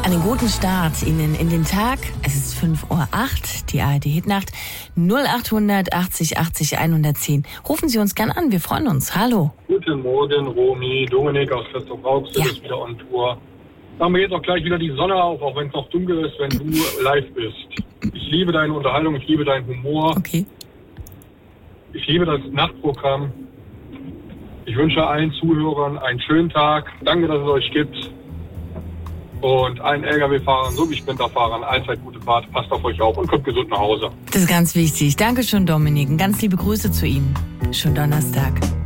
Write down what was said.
Einen guten Start Ihnen in den Tag. Es ist 5:08 Uhr, die ARD-Hitnacht. 0800 80 80 110. Rufen Sie uns gern an, wir freuen uns. Hallo. Guten Morgen, Romy. Dominik aus Castrop-Rauxel ist wieder on Tour. Machen wir jetzt auch gleich wieder die Sonne auf, auch wenn es noch dunkel ist, wenn du live bist. Ich liebe deine Unterhaltung, ich liebe deinen Humor. Okay. Ich liebe das Nachtprogramm. Ich wünsche allen Zuhörern einen schönen Tag. Danke, dass es euch gibt. Und allen Lkw-Fahrern sowie Sprinterfahrern allzeit gute Fahrt. Passt auf euch auf und kommt gesund nach Hause. Das ist ganz wichtig. Dankeschön, Dominik. Und ganz liebe Grüße zu Ihnen. Schönen Donnerstag.